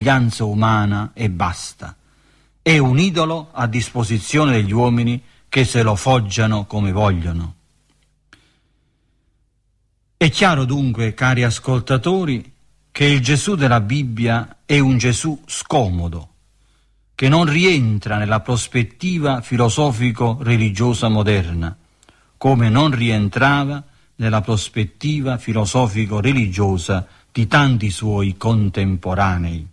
somiglianza umana e basta. È un idolo a disposizione degli uomini che se lo foggiano come vogliono. È chiaro dunque, cari ascoltatori, che il Gesù della Bibbia è un Gesù scomodo, che non rientra nella prospettiva filosofico-religiosa moderna, come non rientrava nella prospettiva filosofico-religiosa di tanti suoi contemporanei.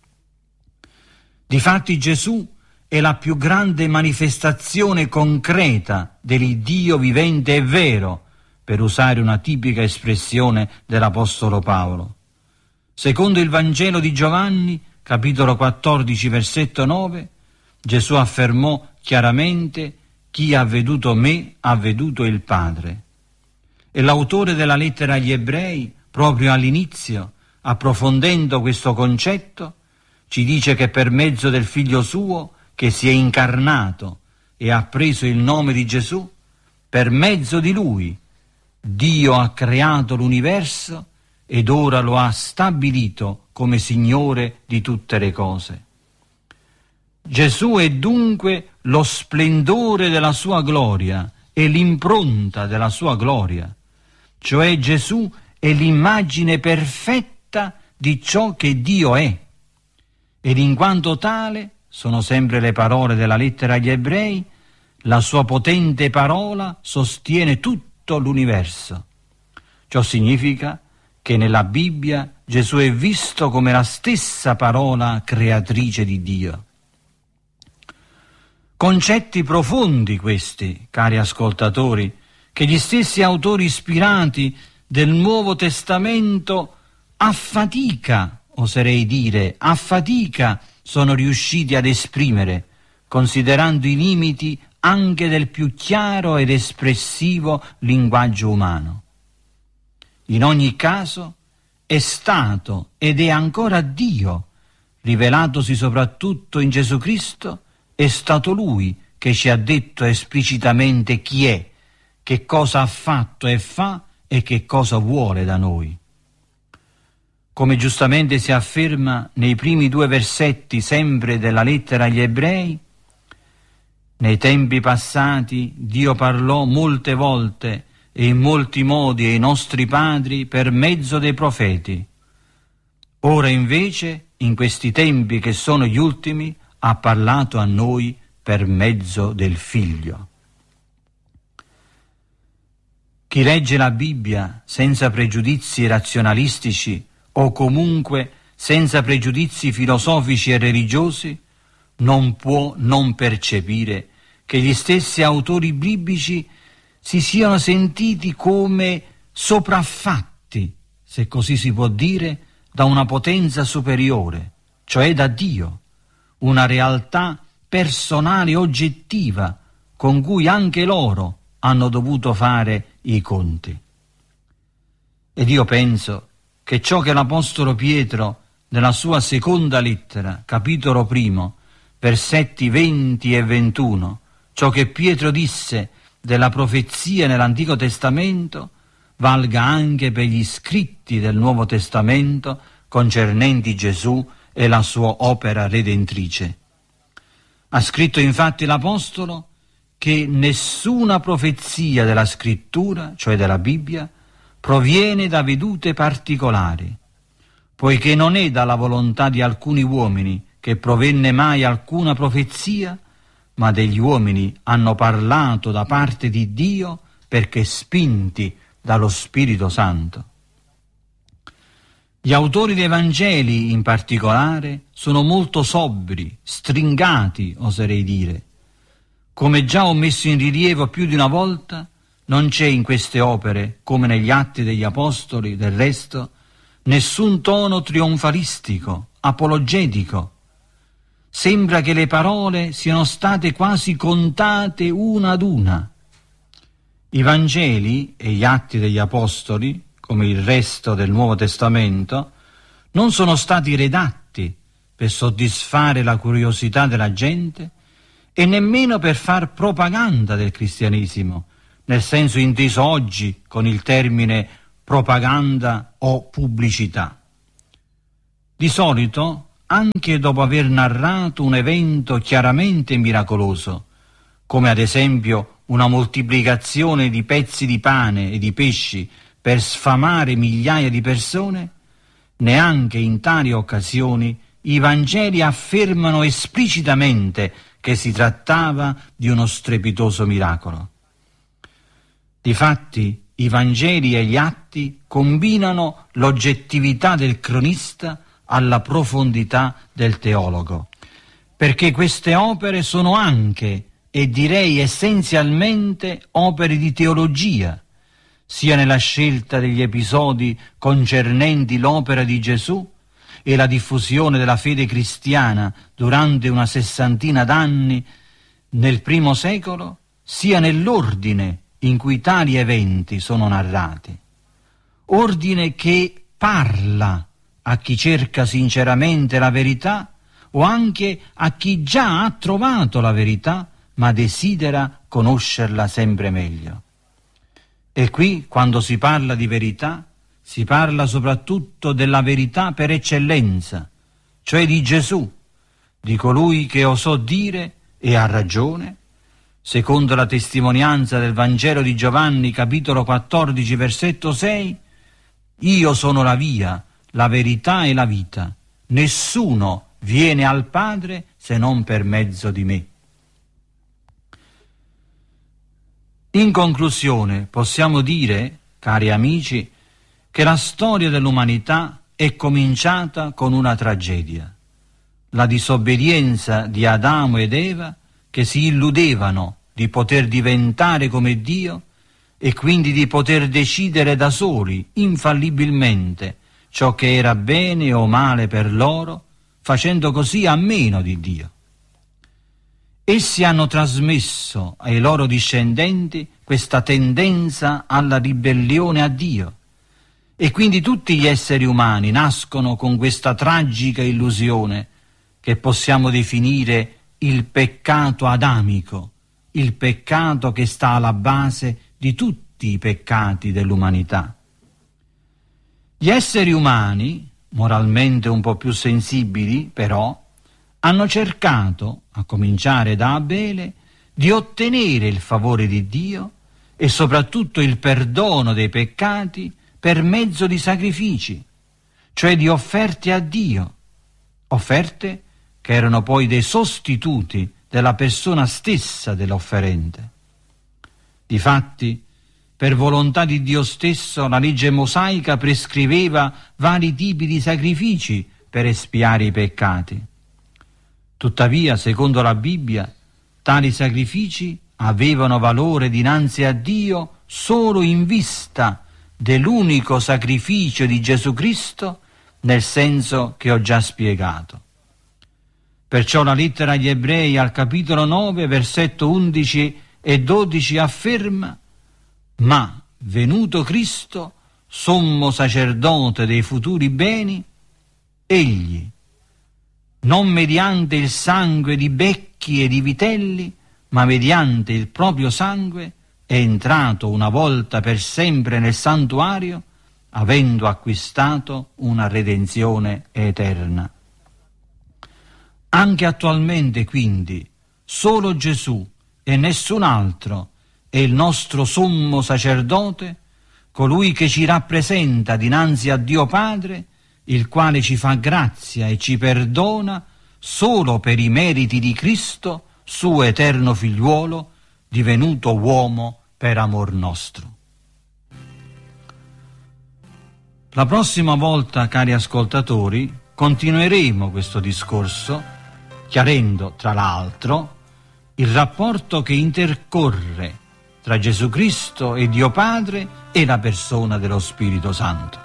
Difatti Gesù è la più grande manifestazione concreta dell'Iddio vivente e vero, per usare una tipica espressione dell'Apostolo Paolo. Secondo il Vangelo di Giovanni, capitolo 14, versetto 9, Gesù affermò chiaramente: chi ha veduto me ha veduto il Padre. E l'autore della lettera agli Ebrei, proprio all'inizio, approfondendo questo concetto, ci dice che per mezzo del Figlio suo, che si è incarnato e ha preso il nome di Gesù, per mezzo di lui Dio ha creato l'universo ed ora lo ha stabilito come Signore di tutte le cose. Gesù è dunque lo splendore della sua gloria e l'impronta della sua gloria, cioè Gesù è l'immagine perfetta di ciò che Dio è, ed in quanto tale, sono sempre le parole della lettera agli Ebrei, la sua potente parola sostiene tutto l'universo. Ciò significa che nella Bibbia Gesù è visto come la stessa parola creatrice di Dio. Concetti profondi questi, cari ascoltatori, che gli stessi autori ispirati del Nuovo Testamento a fatica, oserei dire, a fatica sono riusciti ad esprimere, considerando i limiti anche del più chiaro ed espressivo linguaggio umano. In ogni caso è stato ed è ancora Dio, rivelatosi soprattutto in Gesù Cristo. È stato Lui che ci ha detto esplicitamente chi è, che cosa ha fatto e fa e che cosa vuole da noi. Come giustamente si afferma nei primi 2 versetti sempre della lettera agli Ebrei, nei tempi passati Dio parlò molte volte e in molti modi ai nostri padri per mezzo dei profeti. Ora invece, in questi tempi che sono gli ultimi, ha parlato a noi per mezzo del Figlio. Chi legge la Bibbia senza pregiudizi razionalistici o comunque senza pregiudizi filosofici e religiosi non può non percepire che gli stessi autori biblici si siano sentiti come sopraffatti, se così si può dire, da una potenza superiore, cioè da Dio, una realtà personale e oggettiva con cui anche loro hanno dovuto fare i conti. Ed io penso che ciò che l'Apostolo Pietro nella sua seconda lettera, capitolo 1, versetti 20 e 21, ciò che Pietro disse della profezia nell'Antico Testamento, valga anche per gli scritti del Nuovo Testamento concernenti Gesù e la sua opera redentrice. Ha scritto infatti l'Apostolo che nessuna profezia della Scrittura, cioè della Bibbia, proviene da vedute particolari, poiché non è dalla volontà di alcuni uomini che provenne mai alcuna profezia, ma degli uomini hanno parlato da parte di Dio perché spinti dallo Spirito Santo. Gli autori dei Vangeli, in particolare, sono molto sobri, stringati, oserei dire. Come già ho messo in rilievo più di una volta, non c'è in queste opere, come negli Atti degli Apostoli, del resto, nessun tono trionfalistico, apologetico. Sembra che le parole siano state quasi contate una ad una. I Vangeli e gli Atti degli Apostoli, come il resto del Nuovo Testamento, non sono stati redatti per soddisfare la curiosità della gente e nemmeno per far propaganda del cristianesimo, nel senso inteso oggi con il termine propaganda o pubblicità. Di solito anche dopo aver narrato un evento chiaramente miracoloso, come ad esempio una moltiplicazione di pezzi di pane e di pesci per sfamare migliaia di persone, neanche in tali occasioni i Vangeli affermano esplicitamente che si trattava di uno strepitoso miracolo. Difatti, i Vangeli e gli Atti combinano l'oggettività del cronista alla profondità del teologo, perché queste opere sono anche, e direi essenzialmente, opere di teologia, sia nella scelta degli episodi concernenti l'opera di Gesù e la diffusione della fede cristiana durante una 60 d'anni nel primo secolo, sia nell'ordine in cui tali eventi sono narrati. Ordine che parla a chi cerca sinceramente la verità o anche a chi già ha trovato la verità ma desidera conoscerla sempre meglio. E qui, quando si parla di verità, si parla soprattutto della verità per eccellenza, cioè di Gesù, di colui che osò dire, e ha ragione, secondo la testimonianza del Vangelo di Giovanni, capitolo 14, versetto 6, «Io sono la via, la verità e la vita. Nessuno viene al Padre se non per mezzo di me». In conclusione, possiamo dire, cari amici, che la storia dell'umanità è cominciata con una tragedia, la disobbedienza di Adamo ed Eva, che si illudevano di poter diventare come Dio e quindi di poter decidere da soli, infallibilmente, ciò che era bene o male per loro, facendo così a meno di Dio. Essi hanno trasmesso ai loro discendenti questa tendenza alla ribellione a Dio, e quindi tutti gli esseri umani nascono con questa tragica illusione che possiamo definire il peccato adamico, il peccato che sta alla base di tutti i peccati dell'umanità. Gli esseri umani, moralmente un po' più sensibili, però, hanno cercato, a cominciare da Abele, di ottenere il favore di Dio e soprattutto il perdono dei peccati per mezzo di sacrifici, cioè di offerte a Dio, offerte che erano poi dei sostituti della persona stessa dell'offerente. Difatti, per volontà di Dio stesso, la legge mosaica prescriveva vari tipi di sacrifici per espiare i peccati. Tuttavia, secondo la Bibbia, tali sacrifici avevano valore dinanzi a Dio solo in vista dell'unico sacrificio di Gesù Cristo, nel senso che ho già spiegato. Perciò la lettera agli Ebrei al capitolo 9, versetto 11 e 12 afferma: «Ma venuto Cristo, sommo sacerdote dei futuri beni, egli, non mediante il sangue di becchi e di vitelli, ma mediante il proprio sangue, è entrato una volta per sempre nel santuario, avendo acquistato una redenzione eterna». Anche attualmente, quindi, solo Gesù e nessun altro è il nostro sommo sacerdote, colui che ci rappresenta dinanzi a Dio Padre, il quale ci fa grazia e ci perdona solo per i meriti di Cristo, suo eterno figliuolo, divenuto uomo per amor nostro. La prossima volta, cari ascoltatori, continueremo questo discorso, chiarendo, tra l'altro, il rapporto che intercorre tra Gesù Cristo e Dio Padre e la persona dello Spirito Santo.